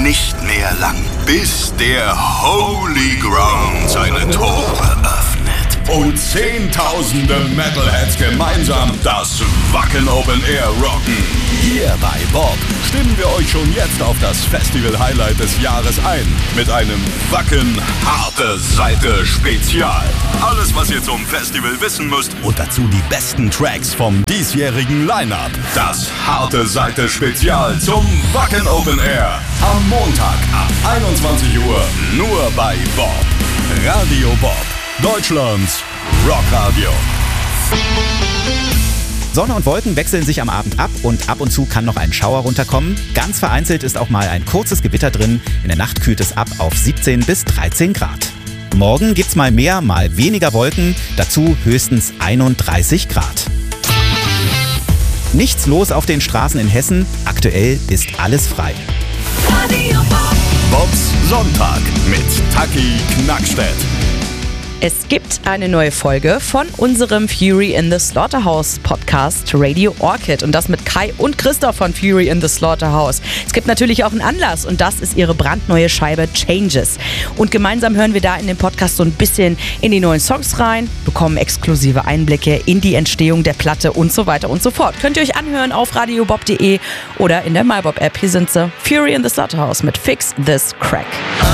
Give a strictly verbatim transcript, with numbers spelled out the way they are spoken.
nicht mehr lang, bis der Holy Ground seine Tore öffnet und Zehntausende Metalheads gemeinsam das Wacken Open Air rocken. Hier bei Bob stimmen wir euch schon jetzt auf das Festival-Highlight des Jahres ein mit einem Wacken Harte Seite Spezial. Alles, was ihr zum Festival wissen müsst und dazu die besten Tracks vom diesjährigen Line-Up. Das Harte Seite Spezial zum Wacken Open Air. Am Montag ab einundzwanzig Uhr nur bei Bob. Radio Bob. Deutschlands Rockradio. Sonne und Wolken wechseln sich am Abend ab und ab und zu kann noch ein Schauer runterkommen. Ganz vereinzelt ist auch mal ein kurzes Gewitter drin. In der Nacht kühlt es ab auf siebzehn bis dreizehn Grad. Morgen gibt's mal mehr, mal weniger Wolken. Dazu höchstens einunddreißig Grad. Nichts los auf den Straßen in Hessen. Aktuell ist alles frei. Radio Bob. Bobs Sonntag mit Taki Knackstedt. Es gibt eine neue Folge von unserem Fury in the Slaughterhouse Podcast Radio Orchid und das mit Kai und Christoph von Fury in the Slaughterhouse. Es gibt natürlich auch einen Anlass und das ist ihre brandneue Scheibe Changes. Und gemeinsam hören wir da in dem Podcast so ein bisschen in die neuen Songs rein, bekommen exklusive Einblicke in die Entstehung der Platte und so weiter und so fort. Könnt ihr euch anhören auf radiobob punkt de oder in der MyBob App. Hier sind sie, Fury in the Slaughterhouse mit Fix This Crack.